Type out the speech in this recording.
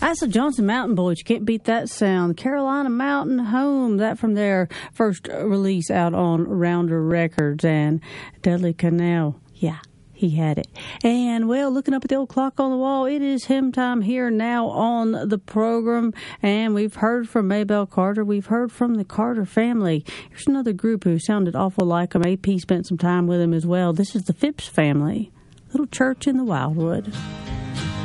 That's the Johnson Mountain Boys. You can't beat that sound. Carolina Mountain Home. That from their first release out on Rounder Records. And Dudley Connell. Yeah. He had it. And, well, looking up at the old clock on the wall, it is hymn time here now on the program. And we've heard from Maybelle Carter. We've heard from the Carter family. Here's another group who sounded awful like them. AP spent some time with them as well. This is the Phipps family. Little Church in the Wildwood.